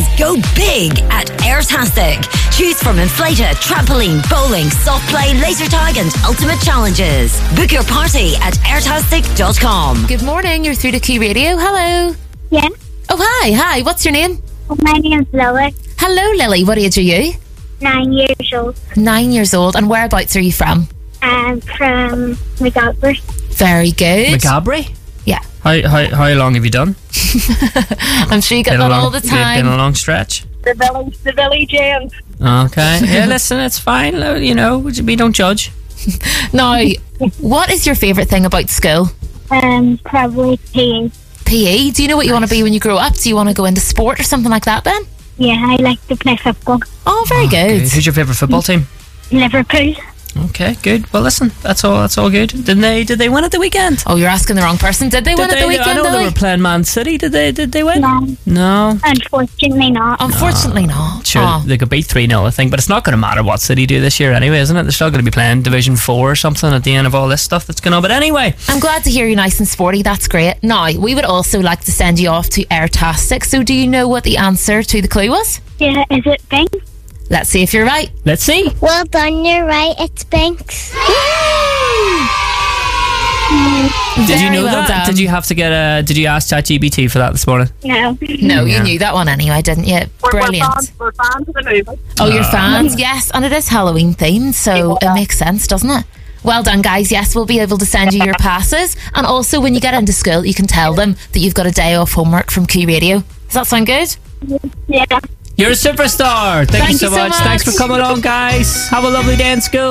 challenges, go big at Airtastic. Choose from inflated, trampoline, bowling, soft play, laser tag and ultimate challenges. Book your party at airtastic.com. Good morning, you're through to Key Radio. Hello. Yeah. Oh, hi. What's your name? My name's Lily. Hello, Lily. What age are you? 9 years old. 9 years old. And whereabouts are you from? I'm from McGalbury. Very good. McGabry? Yeah. How long have you done? I'm sure you get that all the time. Been a long stretch. The village end. Okay. Yeah, listen, it's fine. You know, we don't judge. Now, what is your favourite thing about school? Probably PE. PE? Do you know what you want to be when you grow up? Do you want to go into sport or something like that then? Yeah, I like to play football. Oh, very good. Who's your favourite football team? Liverpool. Okay, good. Well, listen, that's all good. Did they win at the weekend? Oh, you're asking the wrong person. Did they win at the weekend? I know they were playing Man City. Did they win? No. Unfortunately not. Unfortunately not. Sure, Oh. they could beat 3-0, I think, but it's not going to matter what City do this year anyway, isn't it? They're still going to be playing Division 4 or something at the end of all this stuff that's going on. But anyway, I'm glad to hear you're nice and sporty. That's great. Now, we would also like to send you off to Airtastic. So do you know what the answer to the clue was? Yeah, is it Banks? Let's see if you're right. let's see. Well done, you're right, it's Banks. Did you Very know well that? done. Did you have to get did you ask ChatGPT for that this morning? No. No, Yeah. you knew that one anyway, didn't you? Brilliant. We're fans of the movie. Oh, you're fans? Yes, and it is Halloween themed, so it makes sense, doesn't it? Well done, guys. Yes, we'll be able to send you your passes. And also, when you get into school, you can tell them that you've got a day off homework from Q Radio. Does that sound good? Yeah. You're a superstar. Thank you so much. Thanks for coming along, guys. Have a lovely day in school.